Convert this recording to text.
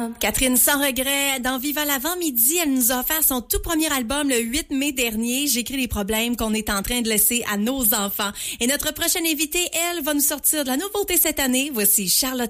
Catherine Sans Regret, dans Viva l'avant-midi, elle nous a offert son tout premier album le 8 mai dernier. J'écris les problèmes qu'on est en train de laisser à nos enfants. Et notre prochaine invitée, elle, va nous sortir de la nouveauté cette année. Voici Charlotte